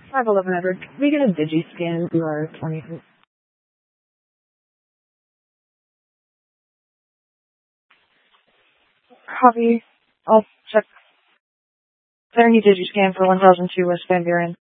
511 Edward. Can we get a digi-scan to our 20? Copy. I'll check. Is there any digi-scan for 1002 West Van Buren?